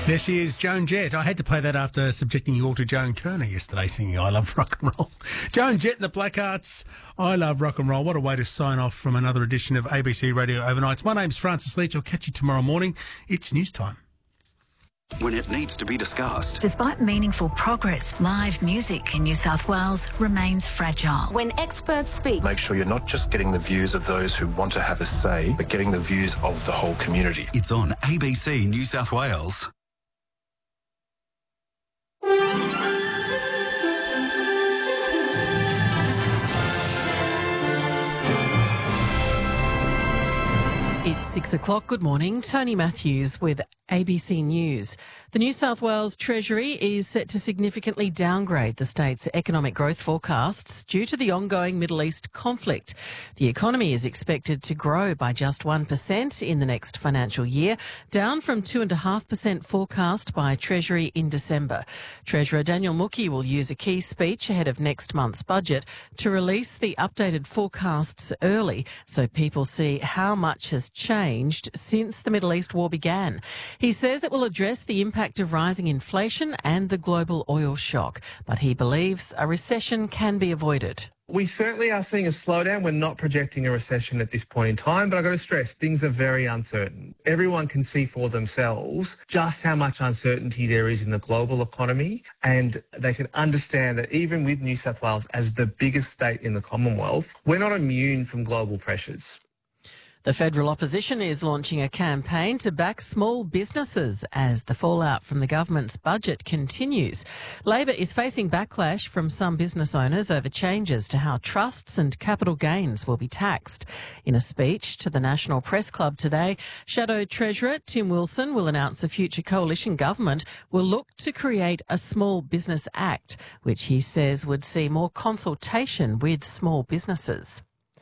There she is, Joan Jett. I had to play that after subjecting you all to Joan Kerner yesterday singing I Love Rock and Roll. Joan Jett and the Blackhearts, I Love Rock and Roll. What a way to sign off from another edition of ABC Radio Overnights. My name's Francis Leach. I'll catch you tomorrow morning. It's news time. When it needs to be discussed. Despite meaningful progress, live music in New South Wales remains fragile. When experts speak, make sure you're not just getting the views of those who want to have a say, but getting the views of the whole community. It's on ABC New South Wales. It's 6 o'clock. Good morning. Tony Matthews with ABC News. The New South Wales Treasury is set to significantly downgrade the state's economic growth forecasts due to the ongoing Middle East conflict. The economy is expected to grow by just 1% in the next financial year, down from 2.5% forecast by Treasury in December. Treasurer Daniel Mookhey will use a key speech ahead of next month's budget to release the updated forecasts early so people see how much has changed since the Middle East war began. He says it will address the impact of rising inflation and the global oil shock, but he believes a recession can be avoided. We certainly are seeing a slowdown. We're not projecting a recession at this point in time, but I've got to stress, things are very uncertain. Everyone can see for themselves just how much uncertainty there is in the global economy, and they can understand that even with New South Wales as the biggest state in the Commonwealth, we're not immune from global pressures. The federal opposition is launching a campaign to back small businesses as the fallout from the government's budget continues. Labor is facing backlash from some business owners over changes to how trusts and capital gains will be taxed. In a speech to the National Press Club today, Shadow Treasurer Tim Wilson will announce a future coalition government will look to create a Small Business Act, which he says would see more consultation with small businesses.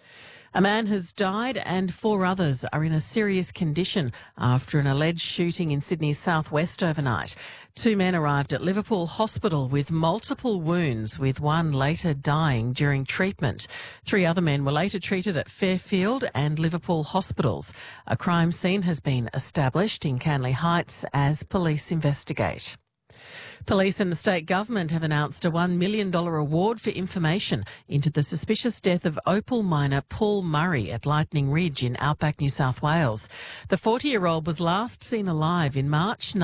A man has died and 4 others are in a serious condition after an alleged shooting in Sydney's southwest overnight. 2 men arrived at Liverpool Hospital with multiple wounds, with one later dying during treatment. 3 other men were later treated at Fairfield and Liverpool hospitals. A crime scene has been established in Canley Heights as police investigate. Police and the state government have announced a $1 million award for information into the suspicious death of opal miner Paul Murray at Lightning Ridge in outback New South Wales. The 40-year-old was last seen alive in March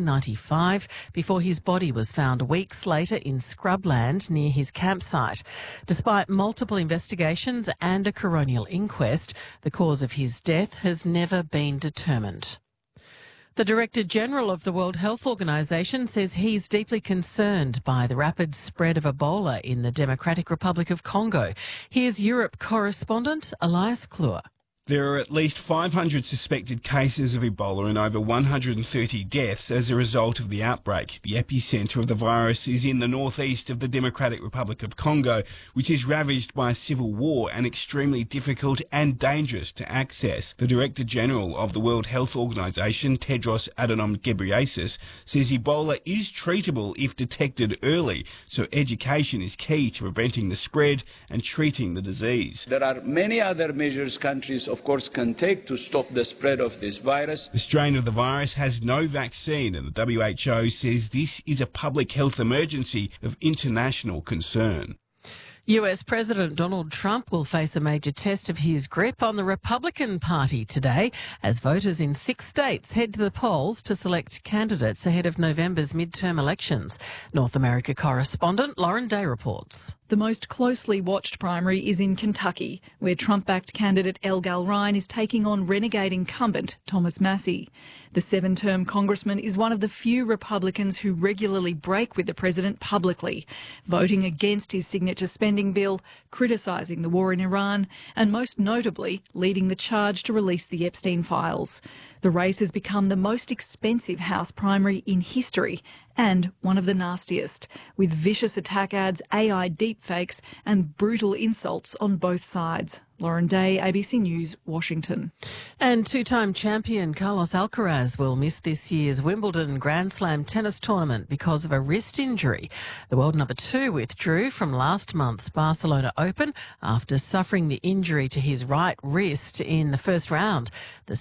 1995 before his body was found weeks later in scrubland near his campsite. Despite multiple investigations and a coronial inquest, the cause of his death has never been determined. The Director General of the World Health Organization says he's deeply concerned by the rapid spread of Ebola in the Democratic Republic of Congo. Here's Europe correspondent Elias Klua. There are at least 500 suspected cases of Ebola and over 130 deaths as a result of the outbreak. The epicentre of the virus is in the northeast of the Democratic Republic of Congo, which is ravaged by a civil war and extremely difficult and dangerous to access. The Director General of the World Health Organization, Tedros Adhanom Ghebreyesus, says Ebola is treatable if detected early, so education is key to preventing the spread and treating the disease. There are many other measures countries of course can take to stop the spread of this virus. The strain of the virus has no vaccine, and the WHO says this is a public health emergency of international concern. US President Donald Trump will face a major test of his grip on the Republican Party today as voters in 6 states head to the polls to select candidates ahead of November's midterm elections. North America correspondent Lauren Day reports. The most closely watched primary is in Kentucky, where Trump-backed candidate Elgal Ryan is taking on renegade incumbent Thomas Massie. The 7-term congressman is one of the few Republicans who regularly break with the president publicly, voting against his signature spending bill, criticising the war in Iran, and most notably leading the charge to release the Epstein files. The race has become the most expensive House primary in history and one of the nastiest, with vicious attack ads, AI deepfakes and brutal insults on both sides. Lauren Day, ABC News, Washington. And 2-time champion Carlos Alcaraz will miss this year's Wimbledon Grand Slam tennis tournament because of a wrist injury. The world number 2 withdrew from last month's Barcelona Open after suffering the injury to his right wrist in the first round. The